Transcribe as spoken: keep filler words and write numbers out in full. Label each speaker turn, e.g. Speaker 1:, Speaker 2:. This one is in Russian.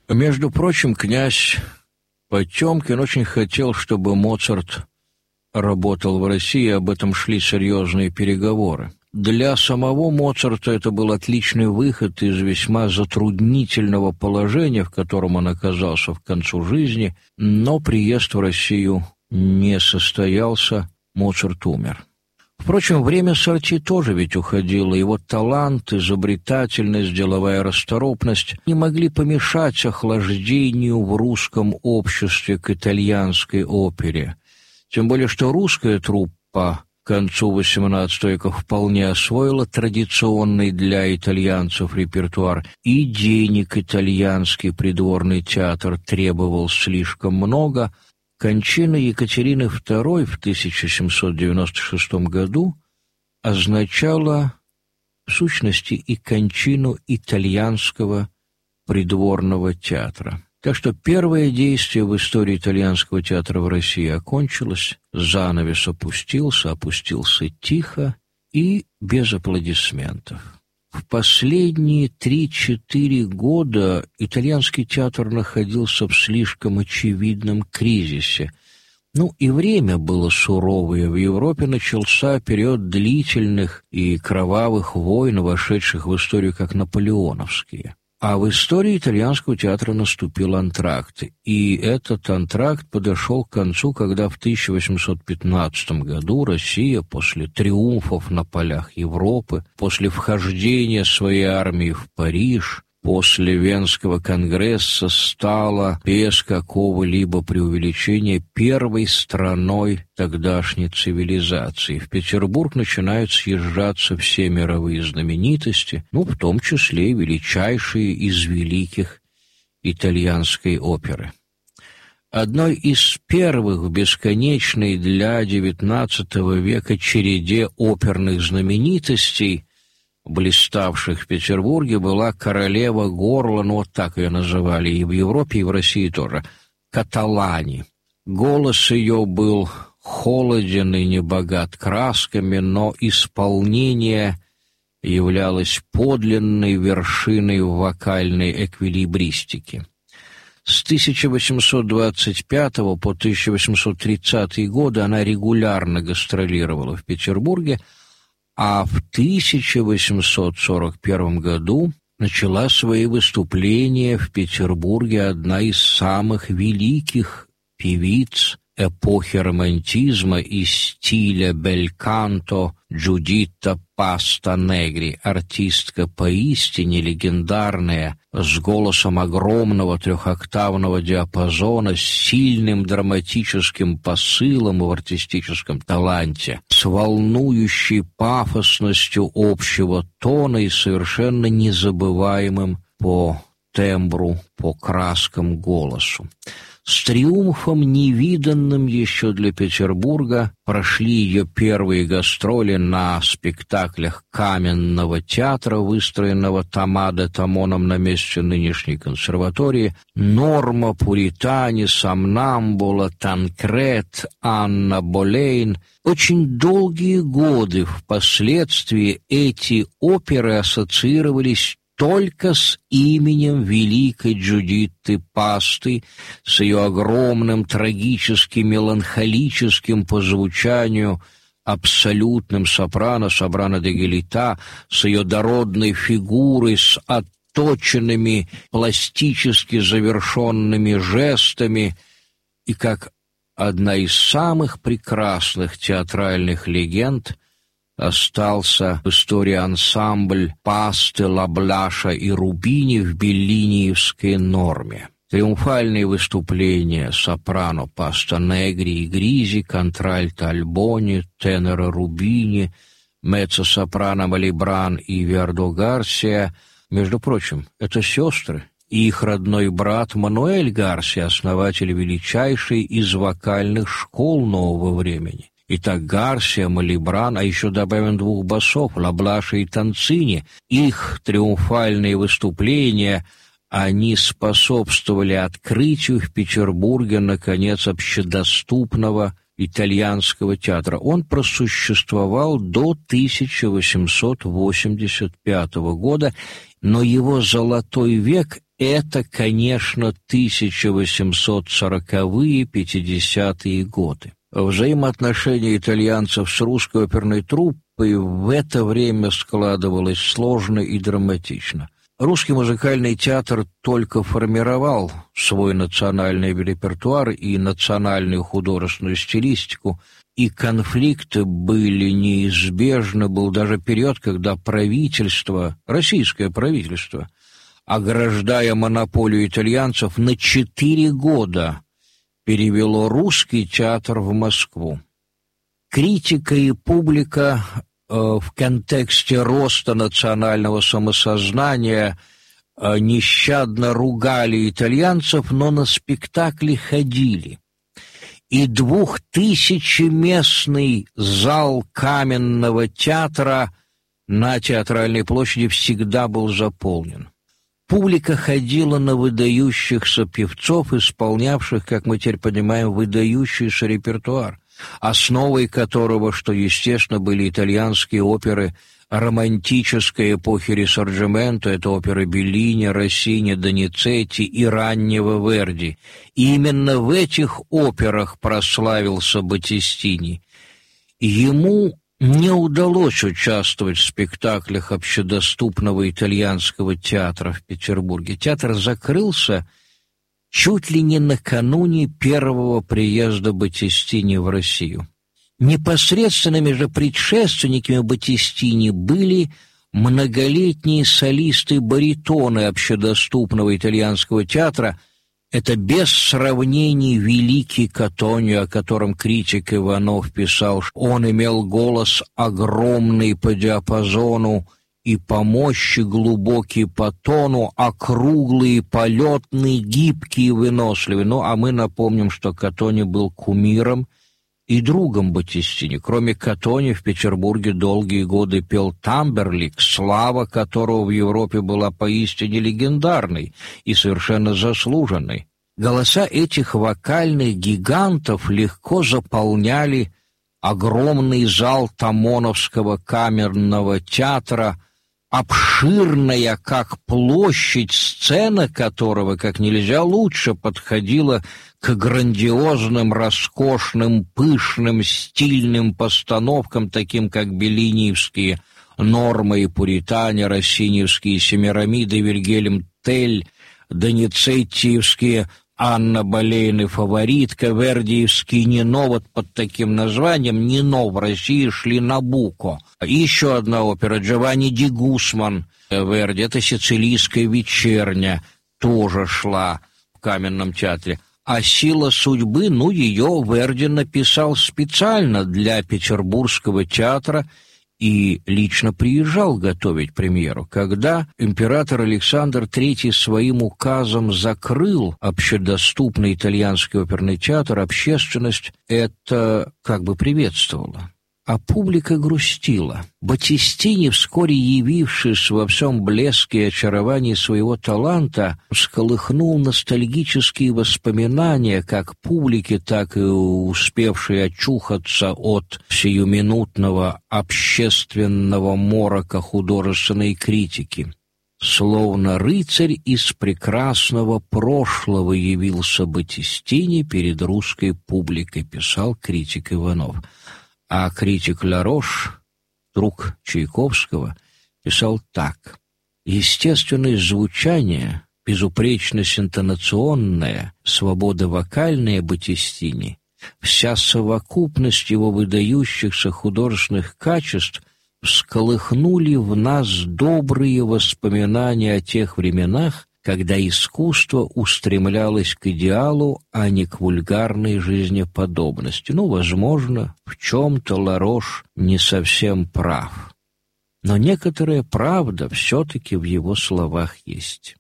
Speaker 1: Между прочим, князь Потемкин очень хотел, чтобы Моцарт работал в России, об этом шли серьезные переговоры. Для самого Моцарта это был отличный выход из весьма затруднительного положения, в котором он оказался к концу жизни, но приезд в Россию не состоялся, Моцарт умер. Впрочем, время Сорти тоже ведь уходило, его талант, изобретательность, деловая расторопность не могли помешать охлаждению в русском обществе к итальянской опере. Тем более, что русская труппа к концу восемнадцатого века вполне освоила традиционный для итальянцев репертуар, и денег итальянский придворный театр требовал слишком много. Кончина Екатерины второй в тысяча семьсот девяносто шестом году означала, в сущности, и кончину итальянского придворного театра. Так что первое действие в истории итальянского театра в России окончилось, занавес опустился, опустился тихо и без аплодисментов. В последние три-четыре года итальянский театр находился в слишком очевидном кризисе. Ну и время было суровое. В Европе начался период длительных и кровавых войн, вошедших в историю как наполеоновские. А в истории итальянского театра наступил антракт, и этот антракт подошел к концу, когда в тысяча восемьсот пятнадцатом году Россия после триумфов на полях Европы, после вхождения своей армии в Париж, после Венского конгресса стала, без какого-либо преувеличения, первой страной тогдашней цивилизации. В Петербург начинают съезжаться все мировые знаменитости, ну, в том числе и величайшие из великих итальянской оперы. Одной из первых в бесконечной для девятнадцатого века череде оперных знаменитостей, блиставших в Петербурге, была королева горла, ну вот так ее называли и в Европе, и в России тоже, Каталани. Голос ее был холоден и небогат красками, но исполнение являлось подлинной вершиной вокальной эквилибристики. С тысяча восемьсот двадцать пятого по тысяча восемьсот тридцатые годы она регулярно гастролировала в Петербурге, а в тысяча восемьсот сорок первом году начала свои выступления в Петербурге одна из самых великих певиц эпохи романтизма и стиля бельканто Джудитта Пастанегри, артистка поистине легендарная, с голосом огромного трехоктавного диапазона, с сильным драматическим посылом в артистическом таланте, с волнующей пафосностью общего тона и совершенно незабываемым по тембру, по краскам голосу. С триумфом, невиданным еще для Петербурга, прошли ее первые гастроли на спектаклях Каменного театра, выстроенного Томмадо Томоном на месте нынешней консерватории, «Норма», «Пуритане», «Сомнамбула», «Танкрет», «Анна Болейн». Очень долгие годы впоследствии эти оперы ассоциировались только с именем великой Джудитты Пасты, с ее огромным трагически-меланхолическим по звучанию абсолютным сопрано, сопрано де Гелита, с ее дородной фигурой, с отточенными, пластически завершенными жестами, и как одна из самых прекрасных театральных легенд остался в истории ансамбль Пасты, Лаблаша и Рубини в беллиниевской норме. Триумфальные выступления сопрано Пастанегри и Гризи, контральто Альбони, тенора Рубини, меццо-сопрано Малибран и Вердо Гарсия. Между прочим, это сестры, и их родной брат Мануэль Гарсия, основатель величайшей из вокальных школ нового времени. Итак, Гарсия, Малибран, а еще добавим двух басов, Лаблаша и Танцини. Их триумфальные выступления, они способствовали открытию в Петербурге, наконец, общедоступного итальянского театра. Он просуществовал до тысяча восемьсот восемьдесят пятого года, но его золотой век это, конечно, тысяча восемьсот сороковые — пятидесятые годы. Взаимоотношения итальянцев с русской оперной труппой в это время складывалось сложно и драматично. Русский музыкальный театр только формировал свой национальный репертуар и национальную художественную стилистику, и конфликты были неизбежны. Был даже период, когда правительство, российское правительство, ограждая монополию итальянцев, на четыре года перевело русский театр в Москву. Критика и публика э, в контексте роста национального самосознания э, нещадно ругали итальянцев, но на спектакли ходили. И двухтысячеместный зал Каменного театра на Театральной площади всегда был заполнен. Публика ходила на выдающихся певцов, исполнявших, как мы теперь понимаем, выдающийся репертуар, основой которого, что, естественно, были итальянские оперы романтической эпохи Рисорджименто, это оперы Беллини, Россини, Доницетти и раннего Верди. И именно в этих операх прославился Баттистини. Ему не удалось участвовать в спектаклях общедоступного итальянского театра в Петербурге. Театр закрылся чуть ли не накануне первого приезда Баттистини в Россию. Непосредственными же предшественниками Баттистини были многолетние солисты-баритоны общедоступного итальянского театра. Это без сравнений великий Катонио, о котором критик Иванов писал, что он имел голос огромный по диапазону и по мощи, глубокий по тону, округлый, полетный, гибкий и выносливый. Ну, а мы напомним, что Катонио был кумиром и другом Баттистини. Кроме Катонио в Петербурге долгие годы пел Тамберлик, слава которого в Европе была поистине легендарной и совершенно заслуженной. Голоса этих вокальных гигантов легко заполняли огромный зал Тамоновского камерного театра, обширная, как площадь, сцена которого как нельзя лучше подходила к грандиозным, роскошным, пышным, стильным постановкам, таким как беллиниевские «Норма» и «Пуритане», россиневские «Семирамиды», Вильгельм Тель, доницеттиевские «Анна Болейн» и «Фаворитка», вердиевские «Нино», вот под таким названием «Нино» в России шли «Набуко». Еще одна опера Джованни ди Гусман Верди, это «Сицилийская вечерня», тоже шла в Каменном театре. А «Сила судьбы», ну, ее Верди написал специально для Петербургского театра и лично приезжал готовить премьеру. Когда император Александр Третий своим указом закрыл общедоступный итальянский оперный театр, общественность это как бы приветствовала. А публика грустила. Баттистини, вскоре явившись во всем блеске и очаровании своего таланта, всколыхнул ностальгические воспоминания как публики, так и успевшей очухаться от сиюминутного общественного морока художественной критики. Словно рыцарь из прекрасного прошлого явился Баттистини перед русской публикой, писал критик Иванов. А критик Ларош, друг Чайковского, писал так: «Естественность звучания, безупречность интонационная, свобода вокальная Баттистини, вся совокупность его выдающихся художественных качеств всколыхнули в нас добрые воспоминания о тех временах, когда искусство устремлялось к идеалу, а не к вульгарной жизнеподобности». Ну, возможно, в чем-то Ларош не совсем прав. Но некоторая правда все-таки в его словах есть.